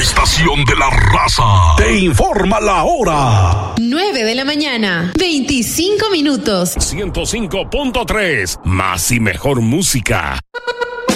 estación de la raza te informa la hora. 9 de la mañana, 25 minutos. 105.3, más y mejor música.